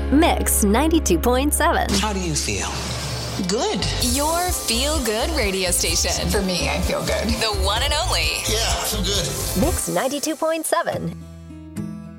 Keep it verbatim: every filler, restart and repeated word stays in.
Mix ninety-two point seven. How do you feel? Good. Your feel-good radio station. For me, I feel good. The one and only. Yeah, I feel good. Mix ninety-two point seven.